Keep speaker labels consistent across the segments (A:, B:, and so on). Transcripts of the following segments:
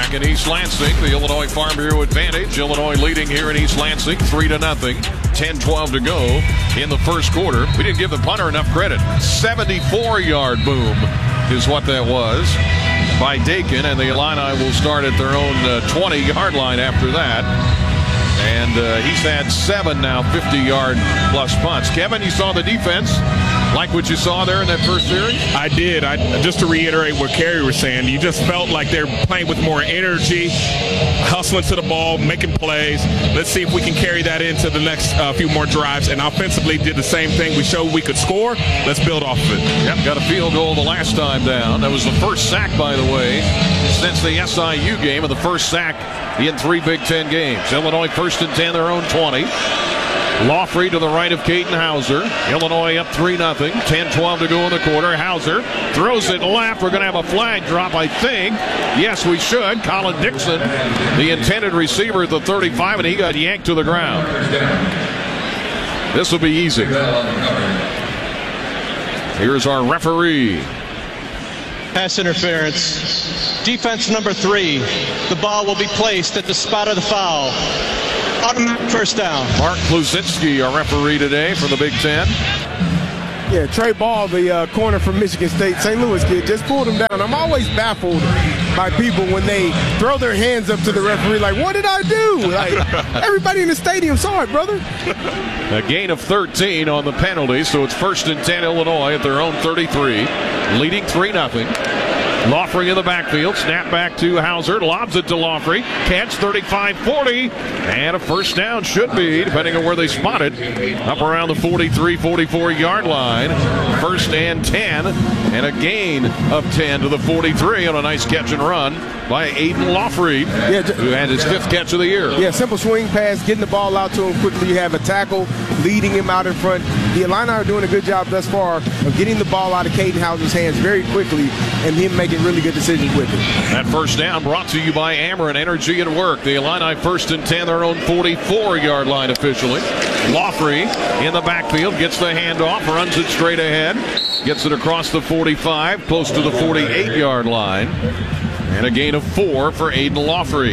A: back in East Lansing. The Illinois Farm Bureau advantage. Illinois leading here in East Lansing 3-0. 10-12 to go in the first quarter. We didn't give the punter enough credit. 74-yard boom is what that was by Dakin, and the Illini will start at their own 20-yard line after that. And he's had 7 now 50-yard plus punts. Kevin, you saw the defense. Like what you saw there in that first series?
B: I did. Just to reiterate what Kerry was saying, you just felt like they're playing with more energy, hustling to the ball, making plays. Let's see if we can carry that into the next few more drives. And offensively did the same thing. We showed we could score. Let's build off of it.
A: Yep, got a field goal the last time down. That was the first sack, by the way, since the SIU game, and the first sack in 3 Big Ten games. Illinois 1st and 10, their own 20. Laughery to the right of Caden Hauser. Illinois up 3-0. 10-12 to go in the quarter. Hauser throws it left. We're going to have a flag drop, I think. Yes, we should. Colin Dixon, the intended receiver at the 35, and he got yanked to the ground. This will be easy. Here's our referee.
C: Pass interference. Defense number 3. The ball will be placed at the spot of the foul. Automatic first down.
A: Mark Kluzinski, our referee today for the Big Ten.
D: Yeah, Trey Ball, the corner from Michigan State, St. Louis kid, just pulled him down. I'm always baffled by people when they throw their hands up to the referee like, what did I do? Like, everybody in the stadium saw it, brother.
A: A gain of 13 on the penalty, so it's 1st and 10 Illinois at their own 33, leading 3-0. Laughery in the backfield, snap back to Hauser, lobs it to Laughery, catch 35-40, and a first down should be, depending on where they spot it, up around the 43-44 yard line. 1st and 10, and a gain of 10 to the 43 on a nice catch and run by Aiden Laughery, who had his 5th catch of the year.
D: Yeah, simple swing pass, getting the ball out to him quickly. You have a tackle leading him out in front. The Illini are doing a good job thus far of getting the ball out of Caden Hauser's hands very quickly and him making really good decisions with it.
A: That first down brought to you by Ameren Energy at Work. The Illini 1st and 10, their own 44-yard line officially. Laughery in the backfield, gets the handoff, runs it straight ahead, gets it across the 45, close to the 48-yard line. And a gain of 4 for Aiden Laughery.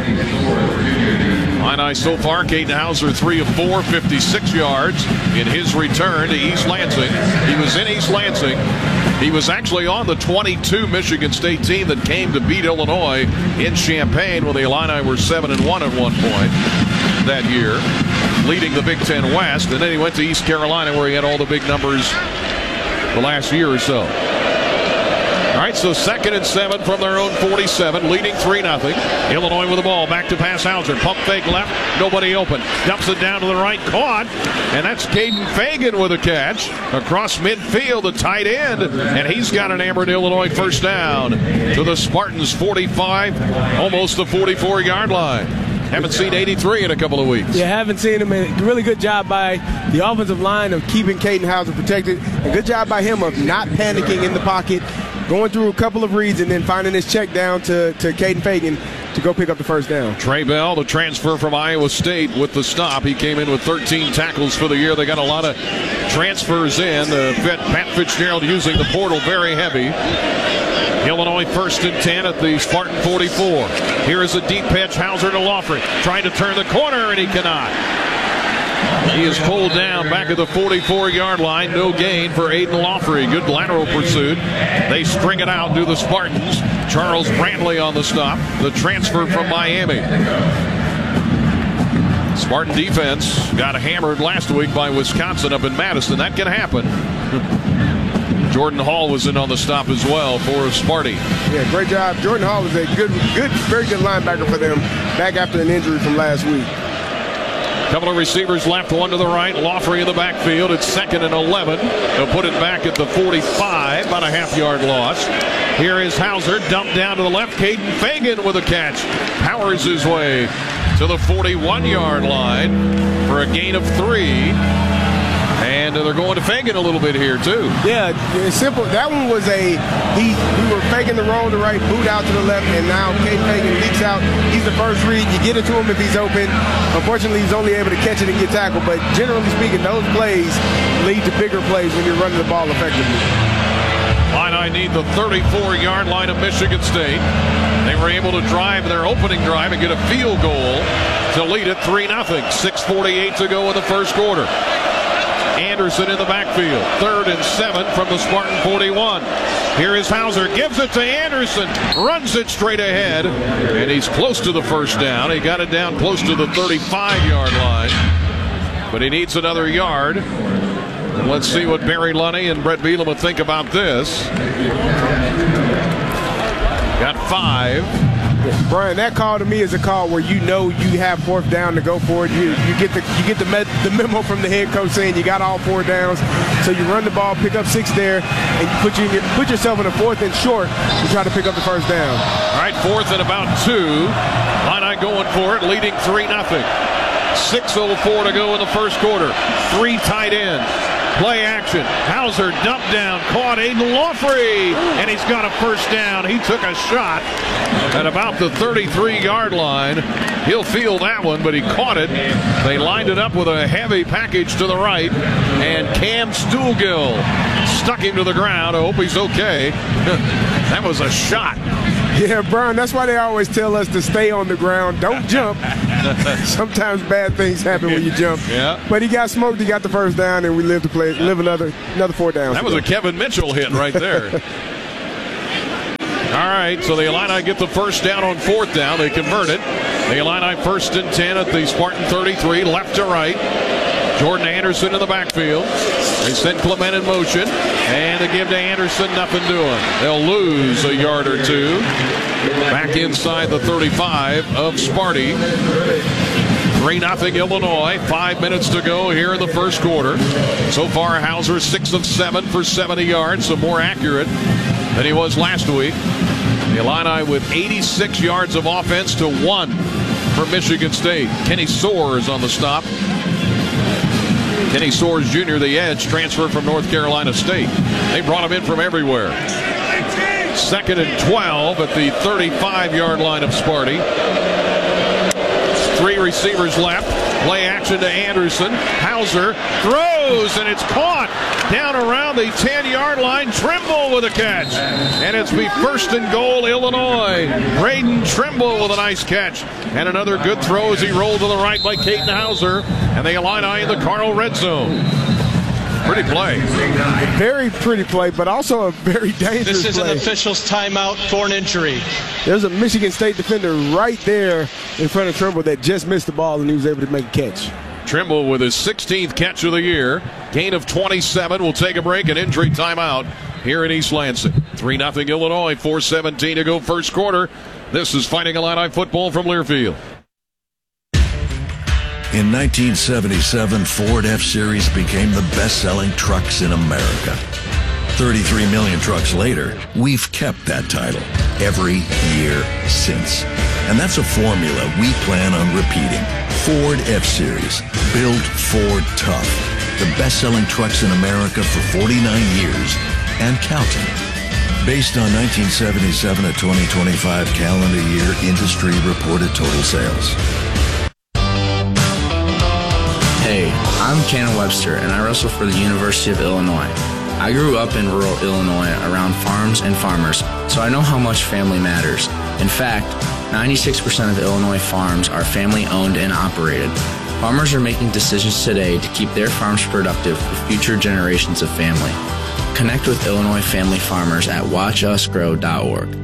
A: Illini so far, Caden Hauser 3 of 4, 56 yards in his return to East Lansing. He was in East Lansing. He was actually on the 22 Michigan State team that came to beat Illinois in Champaign when the Illini were 7-1 at one point that year, leading the Big Ten West. And then he went to East Carolina where he had all the big numbers the last year or so. All right, so 2nd and 7 from their own 47, leading 3-0. Illinois with the ball, back to pass Hauser. Pump fake left, nobody open. Dumps it down to the right, caught. And that's Caden Fagan with a catch. Across midfield, the tight end. And he's got an Ameren, Illinois first down to the Spartans 45, almost the 44-yard line. Haven't seen 83 in a couple of weeks.
D: Yeah, haven't seen him. A really good job by the offensive line of keeping Caden Hauser protected. A good job by him of not panicking in the pocket, going through a couple of reads and then finding his check down to Caden Fagan to go pick up the first down.
A: Trey Bell, the transfer from Iowa State, with the stop. He came in with 13 tackles for the year. They got a lot of transfers in. Pat Fitzgerald using the portal very heavy. Illinois 1st and 10 at the Spartan 44. Here is a deep pitch. Hauser to Laughery, trying to turn the corner, and he cannot. He is pulled down back at the 44-yard line. No gain for Aiden Laughery. Good lateral pursuit. They string it out to the Spartans. Charles Brantley on the stop, the transfer from Miami. Spartan defense got hammered last week by Wisconsin up in Madison. That can happen. Jordan Hall was in on the stop as well for Sparty.
D: Yeah, great job. Jordan Hall is a very good linebacker for them back after an injury from last week.
A: Couple of receivers left, one to the right. Laughery in the backfield. It's 2nd and 11. They'll put it back at the 45, about a half-yard loss. Here is Hauser, dumped down to the left. Caden Fagan with a catch. Powers his way to the 41-yard line for a gain of 3. And they're going to Fagan a little bit here, too.
D: Yeah, it's simple. That one was we were faking the roll to right, boot out to the left, and now Caden Fagan leaks out. He's the first read. You get it to him if he's open. Unfortunately, he's only able to catch it and get tackled. But generally speaking, those plays lead to bigger plays when you're running the ball effectively.
A: Illini need the 34-yard line of Michigan State. They They were able to drive their opening drive and get a field goal to lead it 3-0. 6:48 to go in the first quarter. Anderson in the backfield. 3rd and 7 from the Spartan 41. Here is Hauser. Gives it to Anderson. Runs it straight ahead. And he's close to the first down. He got it down close to the 35-yard line. But he needs another yard. And let's see what Barry Lunney and Brett Bielema think about this. Got 5.
D: Brian, that call to me is a call where you know you have 4th down to go for it. You get the memo from the head coach saying you got all 4 downs. So you run the ball, pick up 6 there, and you put yourself in a 4th and short to try to pick up the first down.
A: All right, 4th and about 2. Illini going for it, leading 3-0. 6:04 to go in the first quarter. 3 tight ends. Play action. Hauser dumped down, caught Aiden Lawfrey, and he's got a first down. He took a shot at about the 33-yard line. He'll field that one, but he caught it. They lined it up with a heavy package to the right, and Cam Stuhlgill stuck him to the ground. I hope he's okay. That was a shot.
D: Yeah, Brian, that's why they always tell us to stay on the ground. Don't jump. Sometimes bad things happen when you jump.
A: Yeah.
D: But he got smoked. He got the first down, and we live another 4 downs.
A: That was a Kevin Mitchell hit right there. All right, so the Illini get the first down on 4th down. They convert it. The Illini 1st and 10 at the Spartan 33, left to right. Jordan Anderson in the backfield. They send Clement in motion, and they give to Anderson, nothing doing. They'll lose a yard or 2. Back inside the 35 of Sparty. 3-0 Illinois. 5 minutes to go here in the first quarter. So far, Hauser 6 of 7 for 70 yards, so more accurate than he was last week. The Illini with 86 yards of offense to 1 for Michigan State. Kenny Soares on the stop. Kenny Soares Jr., the edge, transfer from North Carolina State. They brought him in from everywhere. 2nd and 12 at the 35-yard line of Sparty. 3 receivers left. Play action to Anderson. Hauser throws, and it's caught down around the 10-yard line. Trimble with a catch. And it's be 1st and goal, Illinois. Braden Trimble with a nice catch. And another good throw as he rolled to the right by Caden Hauser. And the Illini in the Carl red zone. Pretty play.
D: Very pretty play, but also a very dangerous
C: This is
D: play.
C: an official's timeout for an injury.
D: There's a Michigan State defender right there in front of Trimble that just missed the ball, and he was able to make a catch.
A: Trimble with his 16th catch of the year. Gain of 27. We'll take a break. An injury timeout here in East Lansing. 3-0 Illinois. 4:17 to go first quarter. This is Fighting Illini football from Learfield.
E: In 1977, Ford F-Series became the best-selling trucks in America. 33 million trucks later, we've kept that title every year since. And that's a formula we plan on repeating. Ford F-Series, built Ford tough. The best-selling trucks in America for 49 years and counting. Based on 1977 to 2025 calendar year industry reported total sales.
F: Hey, I'm Cannon Webster, and I wrestle for the University of Illinois. I grew up in rural Illinois around farms and farmers, so I know how much family matters. In fact, 96% of Illinois farms are family-owned and operated. Farmers are making decisions today to keep their farms productive for future generations of family. Connect with Illinois family farmers at watchusgrow.org.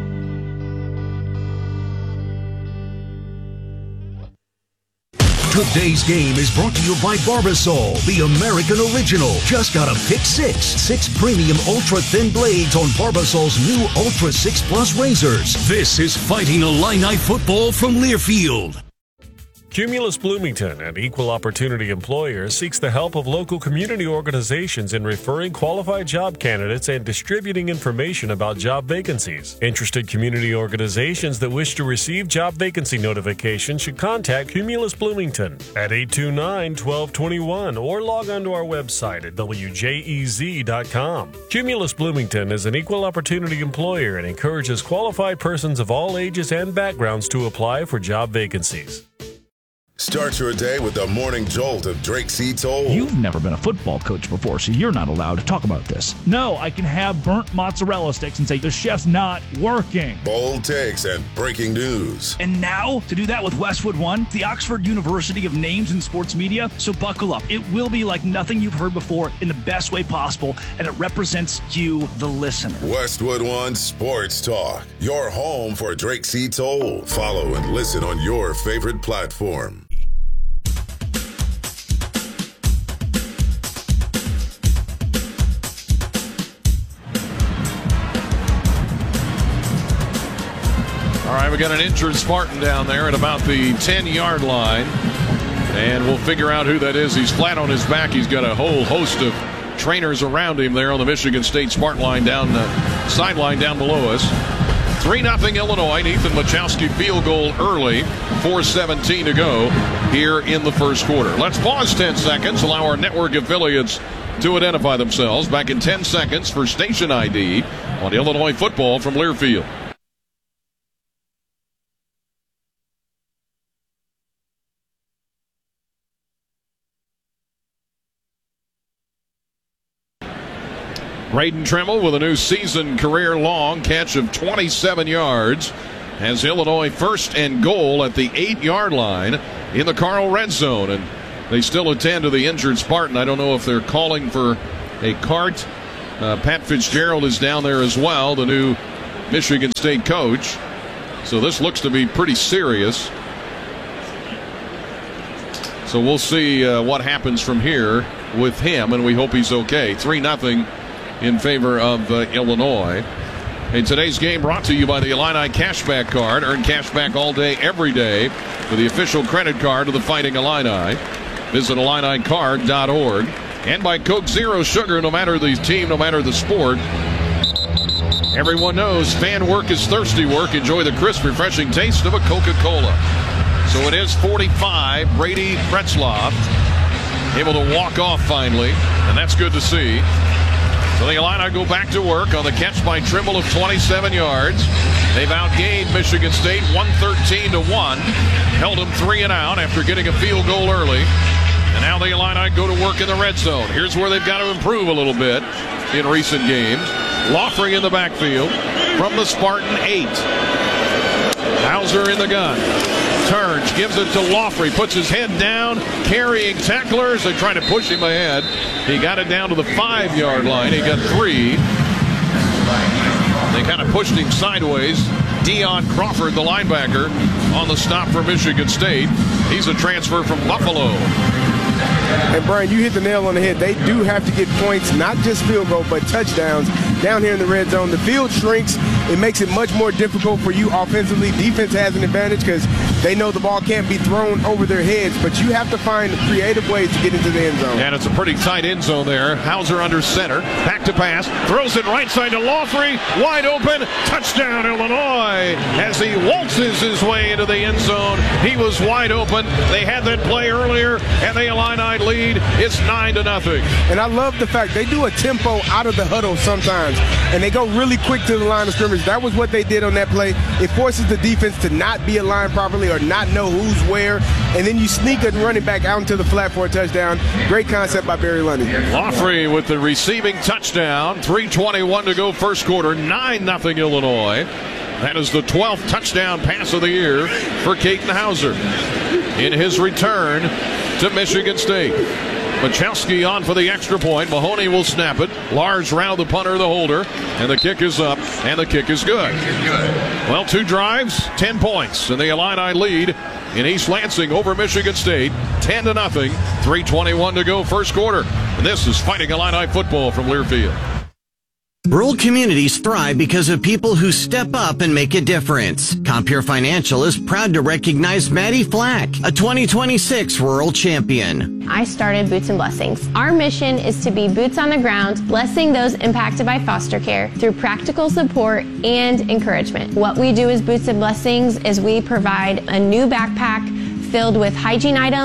G: Today's game is brought to you by Barbasol, the American original. Just got a pick 6. 6 premium ultra-thin blades on Barbasol's new Ultra 6 Plus razors. This is Fighting Illini football from Learfield.
H: Cumulus Bloomington, an equal opportunity employer, seeks the help of local community organizations in referring qualified job candidates and distributing information about job vacancies. Interested community organizations that wish to receive job vacancy notifications should contact Cumulus Bloomington at 829-1221 or log on to our website at wjez.com. Cumulus Bloomington is an equal opportunity employer and encourages qualified persons of all ages and backgrounds to apply for job vacancies.
I: Start your day with the morning jolt of Drake C. Toll.
J: You've never been a football coach before, so you're not allowed to talk about this. No, I can have burnt mozzarella sticks and say the chef's not working.
I: Bold takes and breaking news.
J: And now, to do that with Westwood One, the Oxford University of names in sports media. So buckle up. It will be like nothing you've heard before in the best way possible, and it represents you, the listener.
I: Westwood One Sports Talk, your home for Drake C. Toll. Follow and listen on your favorite platform.
A: All right, we got an injured Spartan down there at about the 10-yard line, and we'll figure out who that is. He's flat on his back. He's got a whole host of trainers around him there on the Michigan State Spartan line down the sideline down below us. 3-0 Illinois. Ethan Machowski field goal early. 4:17 to go here in the first quarter. Let's pause 10 seconds. Allow our network affiliates to identify themselves. Back in 10 seconds for station ID on Illinois football from Learfield. Braden Trimble with a new season career-long catch of 27 yards has Illinois first and goal at the 8-yard line in the Carl red zone. And they still attend to the injured Spartan. I don't know if they're calling for a cart. Pat Fitzgerald is down there as well, the new Michigan State coach. So this looks to be pretty serious. So we'll see what happens from here with him, and we hope he's okay. 3-0. In favor of Illinois. And today's game brought to you by the Illini Cashback Card. Earn cash back all day, every day with the official credit card of the Fighting Illini. Visit IlliniCard.org. And by Coke Zero Sugar, no matter the team, no matter the sport. Everyone knows fan work is thirsty work. Enjoy the crisp, refreshing taste of a Coca-Cola. So it is 45. Brady Pretzlaff able to walk off finally, and that's good to see. So the Illini go back to work on the catch by Trimble of 27 yards. They've outgained Michigan State 113-1. Held them 3 and out after getting a field goal early. And now the Illini go to work in the red zone. Here's where they've got to improve a little bit in recent games. Loffrey in the backfield from the Spartan 8. Hauser in the gun. Turns, gives it to Loffrey, puts his head down, carrying tacklers. They try to push him ahead. He got it down to the 5-yard line. He got 3. They kind of pushed him sideways. Deion Crawford, the linebacker, on the stop for Michigan State. He's a transfer from Buffalo.
D: And Brian, you hit the nail on the head. They do have to get points, not just field goal, but touchdowns down here in the red zone. The field shrinks. It makes it much more difficult for you offensively. Defense has an advantage because they know the ball can't be thrown over their heads, but you have to find creative ways to get into the end zone.
A: And it's a pretty tight end zone there. Hauser under center. Back to pass. Throws it right side to Loffrey. Wide open. Touchdown, Illinois. As he waltzes his way into the end zone. He was wide open. They had that play earlier, and the Illini lead. It's 9-0.
D: And I love the fact they do a tempo out of the huddle sometimes, and they go really quick to the line of scrimmage. That was what they did on that play. It forces the defense to not be aligned properly or not know who's where, and then you sneak a running back out into the flat for a touchdown. Great concept by Barry Lundy.
A: Loffrey with the receiving touchdown. 3:21 to go first quarter. 9-0 Illinois. That is the 12th touchdown pass of the year for Caden Hauser in his return to Michigan State. Machowski on for the extra point. Mahoney will snap it. Lars Rao, the punter, the holder. And the kick is up, and the kick is good. Well, 2 drives, 10 points. And the Illini lead in East Lansing over Michigan State. 10-0. 3:21 to go first quarter. And this is Fighting Illini football from Learfield.
K: Rural communities thrive because of people who step up and make a difference. Compeer Financial is proud to recognize Maddie Flack, a 2026 Rural Champion.
L: I started Boots and Blessings. Our mission is to be boots on the ground, blessing those impacted by foster care through practical support and encouragement. What we do as Boots and Blessings is we provide a new backpack filled with hygiene items,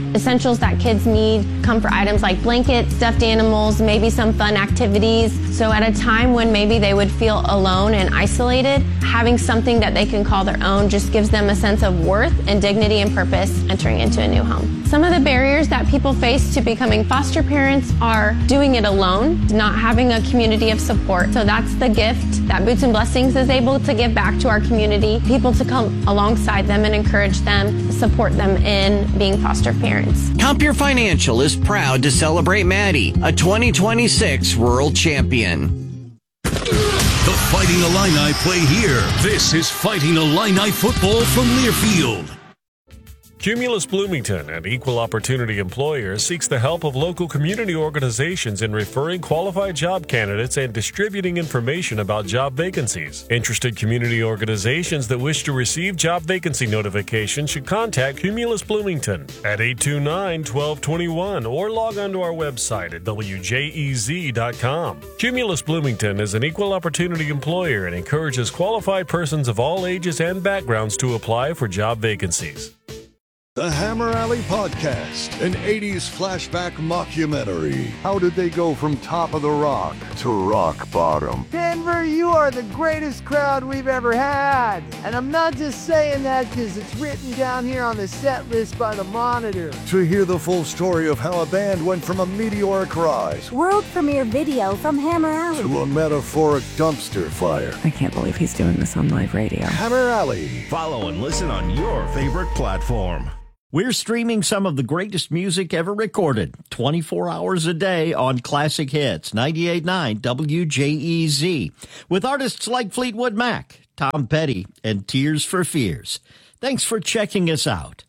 L: essentials that kids need, comfort items like blankets, stuffed animals, maybe some fun activities. So at a time when maybe they would feel alone and isolated, having something that they can call their own just gives them a sense of worth and dignity and purpose entering into a new home. Some of the barriers that people face to becoming foster parents are doing it alone, not having a community of support. So that's the gift that Boots and Blessings is able to give back to our community, people to come alongside them and encourage them, support them in being foster parents.
K: Compeer Financial is proud to celebrate Maddie, a 2026 Rural Champion.
G: The Fighting Illini play here. This is Fighting Illini football from Learfield.
H: Cumulus Bloomington, an equal opportunity employer, seeks the help of local community organizations in referring qualified job candidates and distributing information about job vacancies. Interested community organizations that wish to receive job vacancy notifications should contact Cumulus Bloomington at 829-1221 or log on to our website at wjez.com. Cumulus Bloomington is an equal opportunity employer and encourages qualified persons of all ages and backgrounds to apply for job vacancies.
M: The Hammer Alley Podcast, an 80s flashback mockumentary. How did they go from top of the rock to rock bottom?
N: Denver, you are the greatest crowd we've ever had. And I'm not just saying that because it's written down here on the set list by the Monitor.
M: To hear the full story of how a band went from a meteoric rise,
O: world premiere video from Hammer Alley,
M: to a metaphoric dumpster fire.
P: I can't believe he's doing this on live radio.
M: Hammer Alley.
Q: Follow and listen on your favorite platform.
R: We're streaming some of the greatest music ever recorded, 24 hours a day on Classic Hits, 98.9 WJEZ, with artists like Fleetwood Mac, Tom Petty, and Tears for Fears. Thanks for checking us out.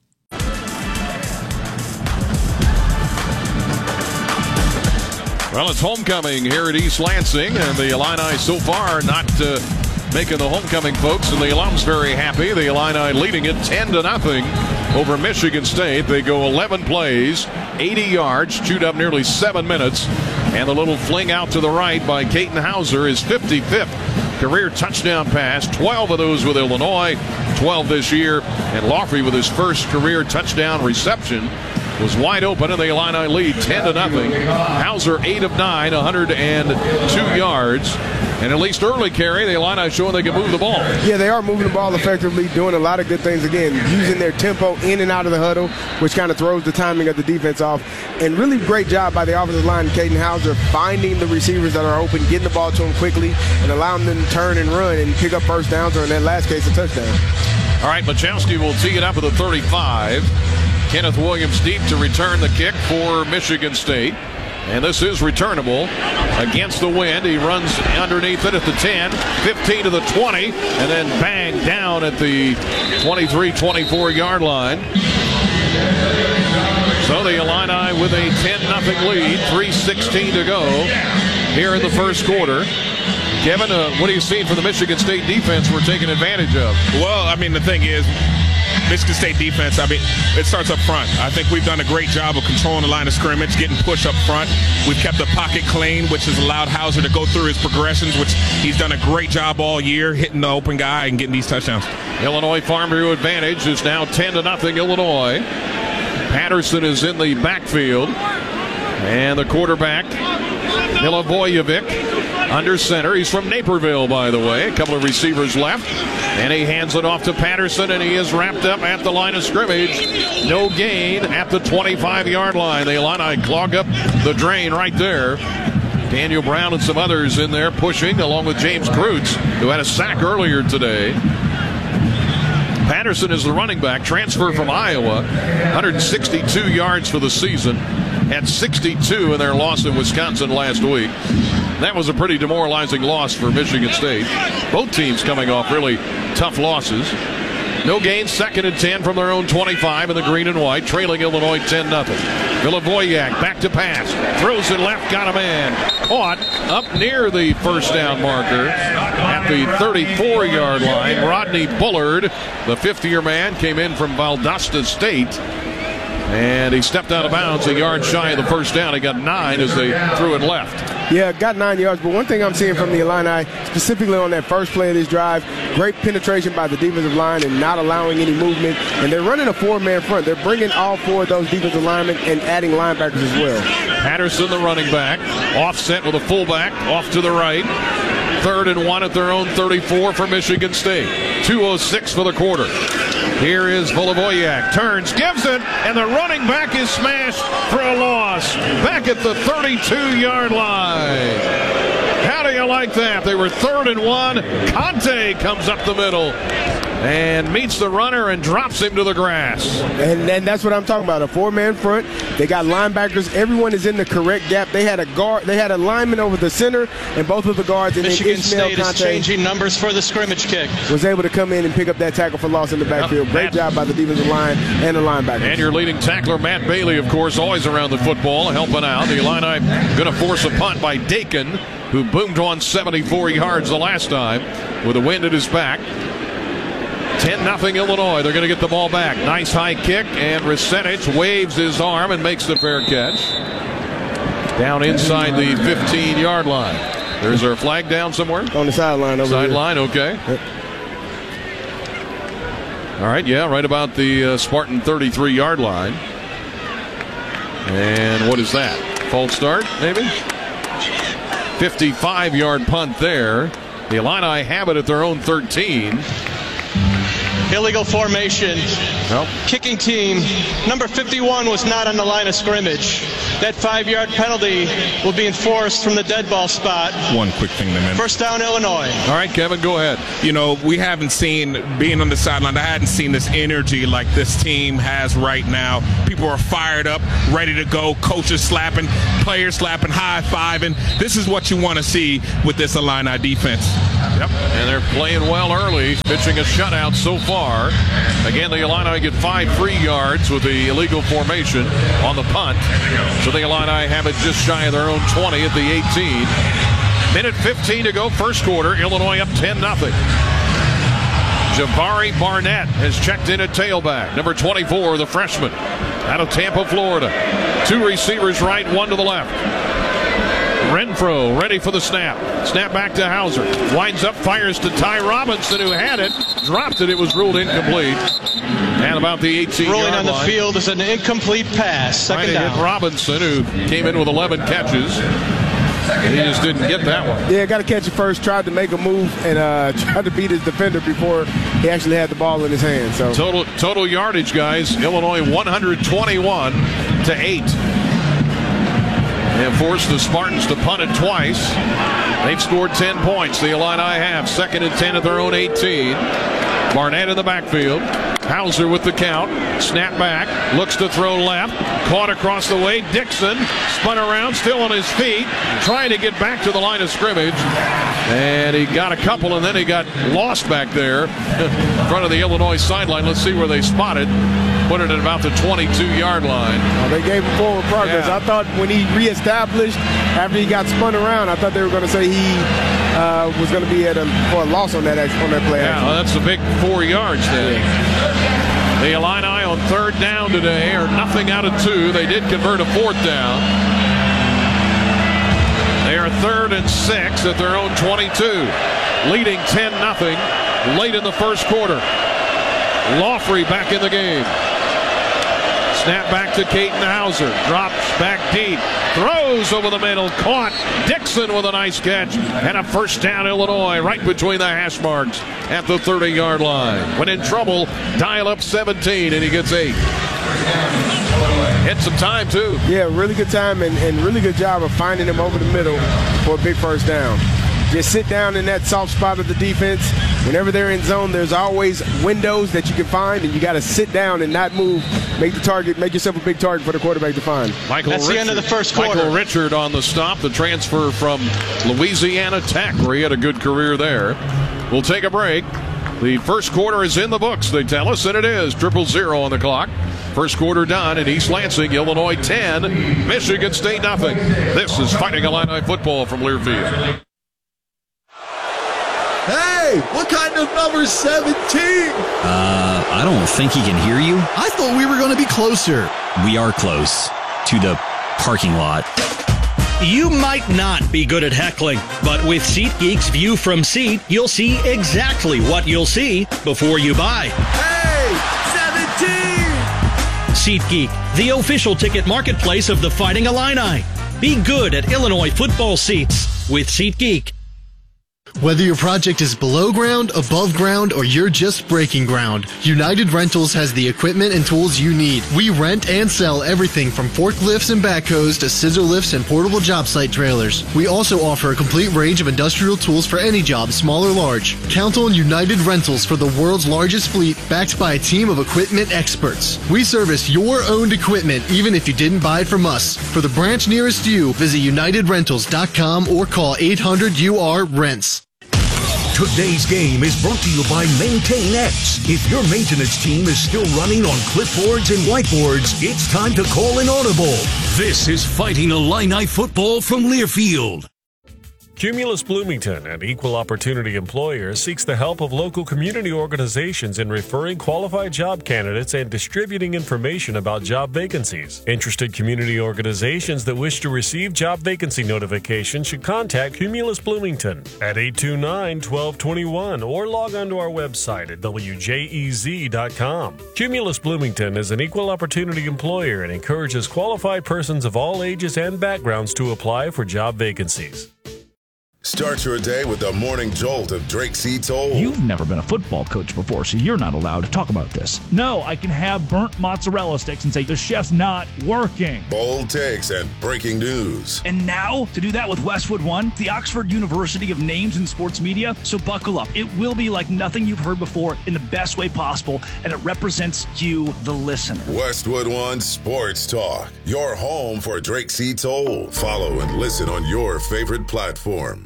A: Well, it's homecoming here at East Lansing, and the Illini so far not making the homecoming folks and the alums very happy. The Illini leading it 10-0 over Michigan State. They go 11 plays, 80 yards, chewed up nearly 7 minutes, and the little fling out to the right by Caden Hauser is 55th career touchdown pass, 12 of those with Illinois, 12 this year, and Laughley with his first career touchdown reception was wide open, and the Illini lead 10-0. Hauser 8 of 9, 102 yards. And at least early, Kerry, the Illini showing they can move the ball.
D: Yeah, they are moving the ball effectively, doing a lot of good things. Again, using their tempo in and out of the huddle, which kind of throws the timing of the defense off. And really great job by the offensive line, Caden Hauser, finding the receivers that are open, getting the ball to them quickly, and allowing them to turn and run and pick up first downs, or in that last case, a touchdown.
A: All right, Machowski will tee it up at the 35. Kenneth Williams deep to return the kick for Michigan State. And this is returnable against the wind. He runs underneath it at the 10, 15 to the 20, and then bang down at the 23-24 yard line. So the Illini with a 10-0 lead, 3:16 to go here in the first quarter. Kevin, what are you seeing from the Michigan State defense we're taking advantage of?
B: Well, I mean, the thing is, Michigan State defense, I mean, it starts up front. I think we've done a great job of controlling the line of scrimmage, getting push up front. We've kept the pocket clean, which has allowed Hauser to go through his progressions, which he's done a great job all year, hitting the open guy and getting these touchdowns. Illinois
A: Farm Bureau advantage is now 10-0 Illinois. Patterson is in the backfield. And the quarterback, Milivojevic, under center. He's from Naperville, by the way. A couple of receivers left. And he hands it off to Patterson, and he is wrapped up at the line of scrimmage. No gain at the 25-yard line. The Illini clog up the drain right there. Daniel Brown and some others in there pushing, along with James Kreutz, who had a sack earlier today. Patterson is the running back, transfer from Iowa, 162 yards for the season, had 62 in their loss in Wisconsin last week. That was a pretty demoralizing loss for Michigan State. Both teams coming off really tough losses. No gain, 2nd and 10 from their own 25 in the green and white, trailing Illinois 10-0. Milivojevic back to pass, throws it left, got a man. Caught up near the first down marker at the 34-yard line. Rodney Bullard, the fifth-year man, came in from Valdosta State. And he stepped out of bounds a yard shy of the first down. He got 9 as they threw it left.
D: Yeah, got 9 yards. But one thing I'm seeing from the Illini, specifically on that first play of this drive, great penetration by the defensive line and not allowing any movement. And they're running a 4-man front. They're bringing all 4 of those defensive linemen and adding linebackers as well.
A: Patterson, the running back, offset with a fullback, off to the right. 3rd and 1 at their own 34 for Michigan State. 2:06 for the quarter. Here is Volovoyak, turns, gives it, and the running back is smashed for a loss. Back at the 32-yard line. How do you like that? They were 3rd and 1. Conte comes up the middle and meets the runner and drops him to the grass.
D: And that's what I'm talking about, a 4-man front. They got linebackers. Everyone is in the correct gap. They had a guard. They had a lineman over the center, and both of the guards. And
C: Michigan
D: Ishmael
C: State is changing numbers for the scrimmage kick.
D: Was able to come in and pick up that tackle for loss in the backfield. Great job by the defensive line and the linebackers.
A: And your leading tackler, Matt Bailey, of course, always around the football, helping out. The Illini going to force a punt by Dakin, who boomed on 74 yards the last time with the wind at his back. 10-0 Illinois. They're going to get the ball back. Nice high kick, and Risenich waves his arm and makes the fair catch. Down inside the 15-yard line. There's our flag down somewhere?
D: On the sideline over here.
A: Sideline, okay. All right, yeah, right about the Spartan 33-yard line. And what is that? False start, maybe? 55-yard punt there. The Illini have it at their own 13.
C: Illegal formation.
A: Well,
C: kicking team. Number 51 was not on the line of scrimmage. That 5-yard penalty will be enforced from the dead ball spot.
B: One quick thing to mention.
C: First down, Illinois.
A: All right, Kevin, go ahead.
B: You know, we haven't seen, being on the sideline, I hadn't seen this energy like this team has right now. People are fired up, ready to go. Coaches slapping, players slapping, high-fiving. This is what you want to see with this Illini defense.
A: Yep, and they're playing well early, pitching a shutout so far. Again, the Illini get 5 free yards with the illegal formation on the punt. So the Illini have it just shy of their own 20 at the 18. Minute 15 to go, first quarter. Illinois up 10-0. Jabari Barnett has checked in at tailback. Number 24, the freshman, out of Tampa, Florida. 2 receivers right, 1 to the left. Renfro ready for the snap. Snap back to Hauser. Winds up, fires to Ty Robinson, who had it. Dropped it. It was ruled incomplete. And about the 18-yard line.
C: Ruling on the field is an incomplete pass. Second down.
A: Hit Robinson, who came in with 11 catches. He just didn't get that one.
D: Yeah, got to catch it first. Tried to make a move and tried to beat his defender before he actually had the ball in his hand. So
A: total yardage, guys. Illinois 121 to 8. They have forced the Spartans to punt it twice. They've scored 10 points. The Illini have 2nd and 10 at their own 18. Barnett in the backfield. Hauser with the count. Snap back. Looks to throw left. Caught across the way. Dixon spun around, still on his feet, trying to get back to the line of scrimmage. And he got a couple, and then he got lost back there in front of the Illinois sideline. Let's see where they spotted. Put it at about the 22-yard line.
D: They gave him forward progress.
A: Yeah.
D: I thought when he reestablished after he got spun around, I thought they were going to say he was going to be for a loss on that play.
A: Yeah, well, that's a big 4 yards then. The Illini on 3rd down today are nothing out of 2. They did convert a 4th down. They are 3rd and 6 at their own 22, leading 10-0 late in the first quarter. Laughley back in the game. Snap back to Caden Hauser. Drops back deep. Throws over the middle. Caught. Dixon with a nice catch. And a first down, Illinois, right between the hash marks at the 30-yard line. When in trouble, dial up 17, and he gets 8. Hit some time, too.
D: Yeah, really good time and really good job of finding him over the middle for a big first down. Just sit down in that soft spot of the defense. Whenever they're in zone, there's always windows that you can find, and you got to sit down and not move. Make yourself a big target for the quarterback to find.
C: That's the end of the first quarter.
A: Michael Richard on the stop, the transfer from Louisiana Tech, where he had a good career there. We'll take a break. The first quarter is in the books, they tell us, and it is. 0-0 on the clock. First quarter done in East Lansing, Illinois 10, Michigan State nothing. This is Fighting Illini football from Learfield.
S: Hey! Hey, what kind of number 17?
T: I don't think he can hear you.
S: I thought we were going to be closer.
T: We are close to the parking lot.
U: You might not be good at heckling, but with SeatGeek's View from Seat, you'll see exactly what you'll see before you buy.
S: Hey, 17!
U: SeatGeek, the official ticket marketplace of the Fighting Illini. Be good at Illinois football seats with SeatGeek.
V: Whether your project is below ground, above ground, or you're just breaking ground, United Rentals has the equipment and tools you need. We rent and sell everything from forklifts and backhoes to scissor lifts and portable job site trailers. We also offer a complete range of industrial tools for any job, small or large. Count on United Rentals for the world's largest fleet, backed by a team of equipment experts. We service your owned equipment, even if you didn't buy it from us. For the branch nearest you, visit UnitedRentals.com or call 800-UR-RENTS.
G: Today's game is brought to you by MaintainX. If your maintenance team is still running on clipboards and whiteboards, it's time to call an audible. This is Fighting Illini football from Learfield.
H: Cumulus Bloomington, an equal opportunity employer, seeks the help of local community organizations in referring qualified job candidates and distributing information about job vacancies. Interested community organizations that wish to receive job vacancy notifications should contact Cumulus Bloomington at 829-1221 or log on to our website at wjez.com. Cumulus Bloomington is an equal opportunity employer and encourages qualified persons of all ages and backgrounds to apply for job vacancies.
I: Start your day with the morning jolt of Drake C. Toll.
J: You've never been a football coach before, so you're not allowed to talk about this. No, I can have burnt mozzarella sticks and say the chef's not working.
I: Bold takes and breaking news.
J: And now, to do that with Westwood One, the Oxford University of Names in Sports Media, so buckle up. It will be like nothing you've heard before in the best way possible, and it represents you, the listener.
I: Westwood One Sports Talk, your home for Drake C. Toll. Follow and listen on your favorite platform.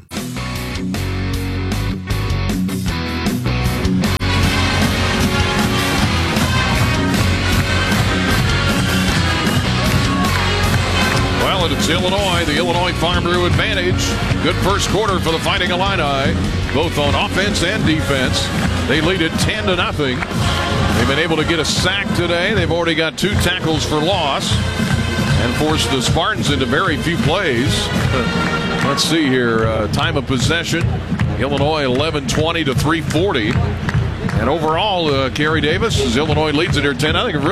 A: Well, it's Illinois, the Illinois Farm Bureau advantage. Good first quarter for the Fighting Illini, both on offense and defense. They lead it 10-0. They've been able to get a sack today. They've already got 2 tackles for loss and forced the Spartans into very few plays. Let's see here. Time of possession, Illinois 11-20 to 3:40. And overall, Kerry Davis, as Illinois leads it here 10-0.